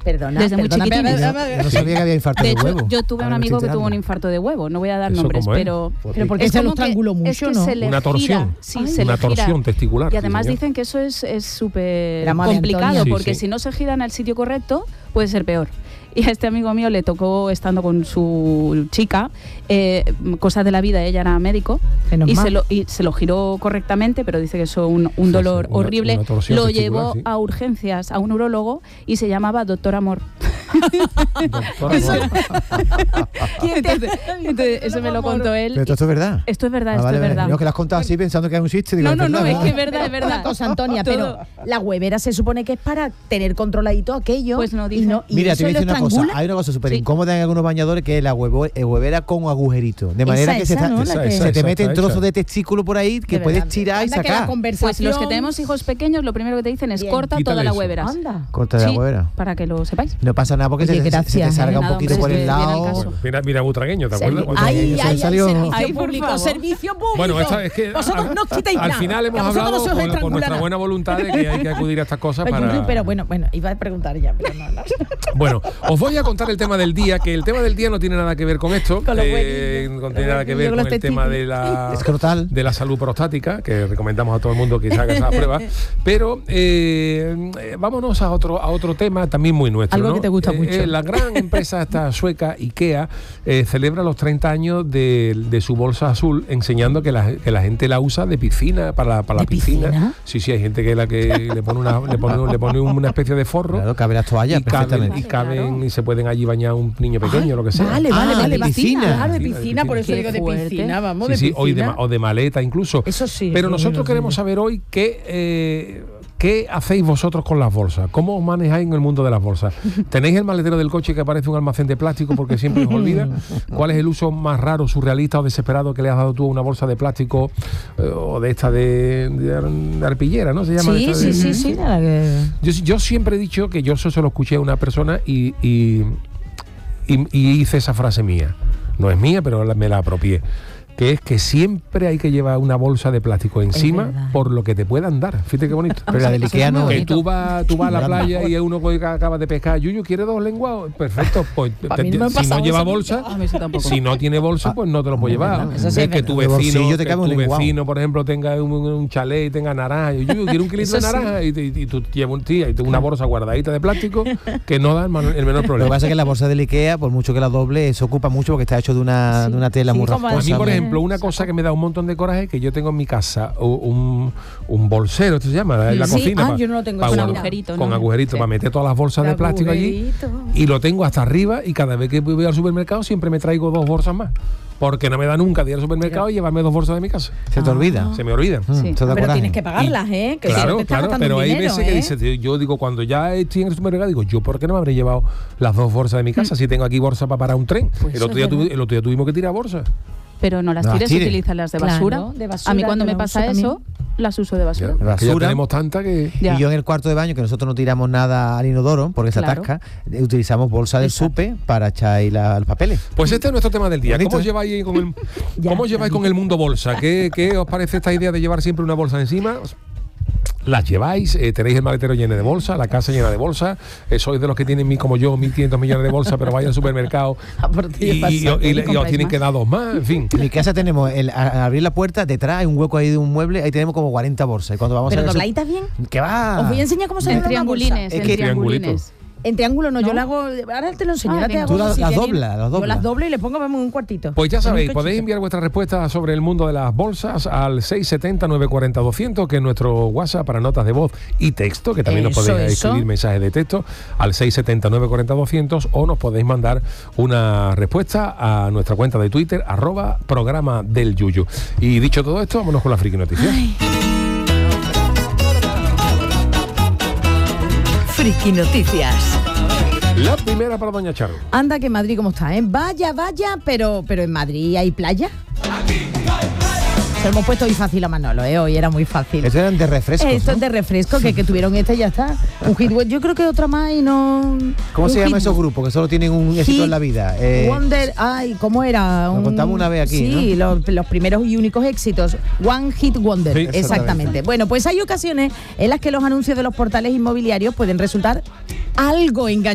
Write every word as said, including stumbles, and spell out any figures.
Perdona, desde muy perdona, chiquitines. perdona, Yo no sabía que había infarto de, De hecho, huevo. yo tuve un Ahora me amigo estoy que tuvo un enterando. infarto de huevo, no voy a dar ¿Eso nombres, cómo es? pero, Pero porque es se lo como que- estranguló mucho, es que ¿no? se le Una gira, torsión. sí, Ay. se Una le gira. torsión testicular, Y sí, además señor. dicen que eso es es súper La madre complicado, Antonia. Sí, porque sí. si no se gira en el sitio correcto, puede ser peor. Y a este amigo mío le tocó, estando con su chica, eh, cosas de la vida, ella era médico, Menos y mal. se, lo, y se lo giró correctamente, pero dice que eso un, un Sí, dolor sí, una- horrible. una torsión Lo testicular, llevó sí. a urgencias a un urologo y se llamaba Doctor Amor. Doctor Eso- Amor. entonces, entonces, eso me lo contó él. Pero esto es verdad. Esto es verdad, Ah, esto vale, es vale. verdad. No, que lo has contado así pensando que es un chiste. Digo, No, no, no, verdad, es que es ¿verdad? verdad, es verdad. Una cosa, Antonia, Todo. pero la huevera se supone que es para tener controladito aquello. Pues no y dice. no, y Mira, te eso voy a lo decir una cosa. estrangula. Hay una cosa súper Sí. incómoda en algunos bañadores que es la huevo, eh, huevera con agujerito. De manera Esa, que se, esa, está- ¿no? La Esa, que- esa, se te esa, meten esa, trozos esa. de testículo por ahí que De puedes verdad. tirar y Anda, que la sacar. conversación- Pues los que tenemos hijos pequeños, lo primero que te dicen es Bien. corta Quítale toda la eso. huevera. Anda. Corta de la Sí, huevera. para que lo sepáis. No pasa nada porque Oye, se, te- se te gracias, salga ¿eh? un Nada, poquito hombre, por es el bien al lado. caso. Bueno, mira, mira Butragueño, ¿te acuerdas? Servi- Cuando- Ay, Eso ay, salió- ay, servicio Ay, por público, favor. servicio público. Bueno, esta, es que Vosotros al, no os quitéis al nada, final que hemos a vosotros hablado no se os con, con estrangula nuestra nada. buena voluntad de que hay que acudir a estas cosas Pero, para... pero bueno, bueno, iba a preguntar ya, pero no, no. Bueno, os voy a contar el tema del día, que el tema del día no tiene nada que ver con esto, Con los eh, huevillos, no con tiene los nada que huevillos, ver con con los el tema de la, Escrotal. de la salud prostática, que recomendamos a todo el mundo que se haga esa prueba, pero eh, eh, vámonos a otro a otro tema también muy nuestro. Algo ¿no? que te gusta Eh, mucho. eh, la gran empresa esta sueca, IKEA, eh, celebra los treinta años de, de su bolsa azul, enseñando que la, que la gente la usa de piscina, para, para la ¿De piscina. piscina? Sí, sí, hay gente que la que le pone una, le pone, le pone una especie de forro. Claro, cabe las toallas y caben, perfectamente. y caben y se pueden allí bañar un niño pequeño, lo que sea. Vale, vale, Ah, vale, de piscina. Claro, de Sí, de piscina, por eso Qué digo de fuerte. piscina, vamos, Sí, de sí, piscina. o de, ma- o de maleta incluso. Eso sí, Pero sí, nosotros sí, queremos sí. saber hoy qué, eh, qué hacéis vosotros con las bolsas. ¿Cómo os manejáis en el mundo de las bolsas? ¿Tenéis el maletero del coche que parece un almacén de plástico porque siempre os olvida? ¿Cuál es el uso más raro, surrealista o desesperado que le has dado tú a una bolsa de plástico eh, o de esta de, de ar- de arpillera, ¿no? Se llama Sí, esta de- sí, sí, sí, nada que... Yo, yo siempre he dicho que yo eso se lo escuché a una persona y, y, y- y hice esa frase mía. No es mía, pero la- me la apropié. Que es que siempre hay que llevar una bolsa de plástico encima verdad. por lo que te puedan dar. Fíjate qué bonito. Pero la del Ikea no. Que tú vas, tú vas a la Caramba. playa y hay uno que acaba de pescar. Yuyu, ¿quiere dos lenguados? Perfecto. Pues A te- mí no me ha te- si no pasado lleva eso bolsa, A mí eso tampoco. si no tiene bolsa, pues no te lo puede llevar. Eso sí es es que tu verdad. De vecino, bolsillo te que cabe un tu lenguado. vecino, por ejemplo, tenga un, un chalet y tenga naranja. Y yo quiero un kilito Eso de sí. naranja y, y- y tú llevas un tía y tú una bolsa guardadita de plástico que no da el, man- el menor Lo que problema. pasa es que la bolsa del Ikea, por mucho que la doble, se ocupa mucho porque está hecho de una, Sí. de una tela Sí, muy como A mí, rasposa. por muy- ejemplo, una cosa que me da un montón de coraje, que yo tengo en mi casa u- un, un bolsero, esto se llama, en la Sí, cocina. ah, pa- yo no lo tengo pa eso, guardar- con agujerito, ¿no? Con agujerito, Sí. para meter todas las bolsas de plástico allí. Agujerito. Y lo tengo hasta arriba y cada vez que voy al supermercado siempre me traigo dos bolsas más. Porque no me da nunca de ir al supermercado y llevarme dos bolsas de mi casa. Se te olvida. Se me olvida. Mm, Sí. eso da Pero coraje. tienes que pagarlas, ¿eh? Que si no Claro, te estás claro, gastando pero un hay dinero, veces que ¿eh? dices, tío, yo digo, cuando ya estoy en el supermercado, digo, ¿yo por qué no me habré llevado las dos bolsas de mi casa? Si tengo aquí bolsa para parar un tren. Pues el, eso otro día es tuvi- verdad. el otro día tuvimos que tirar bolsas. Pero no las No las tires, tires. utiliza las de Claro, basura. de basura, A mí cuando yo me la pasa uso eso, las uso de basura. Ya, que ya Basura. tenemos tanta que... Ya. Y yo en el cuarto de baño, que nosotros no tiramos nada al inodoro porque se Claro. atasca, eh, utilizamos bolsa de Exacto. supe para echar ahí la- los papeles. Pues este es nuestro tema del día. Bonito, ¿Cómo os ¿eh? lleváis ahí con el, Ya, ¿cómo os lleváis con el mundo bolsa? ¿Qué, ¿Qué os parece esta idea de llevar siempre una bolsa encima? Las lleváis, eh, tenéis el maletero lleno de bolsas, la casa llena de bolsas, eh, sois de los que tienen, mi- como yo, mil quinientos millones de bolsas, pero vais al supermercado A por ti y, y- pasa, y- que y- y os compráis tienen más. que dar dos más, en fin. En mi casa tenemos, el, a- al abrir la puerta, detrás hay un hueco ahí de un mueble, ahí tenemos como cuarenta bolsas. Y cuando vamos Pero a dobladitas bien. ¿Qué va? Os voy a enseñar cómo se En dobla una bolsa. triangulines, Es en que- triangulines. En triángulo no, ¿No? yo la hago. Ahora te lo enseño. Ah, ahora te venga. hago Tú la- si las queréis. doblas, las Yo doblas. las doblo y le pongo vamos, en un cuartito. Pues ya En un sabéis, cochito. podéis enviar vuestras respuestas sobre el mundo de las bolsas al seis siete cero, nueve cuatro cero, doscientos, que es nuestro WhatsApp para notas de voz y texto, que también nos Eso, podéis eso. escribir mensajes de texto al seis siete cero, nueve cuatro cero, doscientos, o nos podéis mandar una respuesta a nuestra cuenta de Twitter, arroba programa del Yuyu. Y dicho todo esto, vámonos con la friki noticias. Friki Noticias. La primera para Doña Charo. Anda que Madrid cómo está, ¿eh? Vaya, vaya, pero, pero en Madrid hay playa. Se lo hemos puesto hoy fácil a Manolo, ¿eh? Hoy era muy fácil. Estos eran de refrescos, Esto es ¿no? de refresco, que, que tuvieron este y ya está. Un hit, yo creo que otra más y no... ¿Cómo un se llama hit- esos grupos que solo tienen un éxito Hit en la vida? Eh, Wonder, ay, ¿cómo era? Lo contamos una vez aquí, Sí, los, los primeros y únicos éxitos. One Hit Wonder, Sí, exactamente. exactamente. Bueno, pues hay ocasiones en las que los anuncios de los portales inmobiliarios pueden resultar algo engañosos.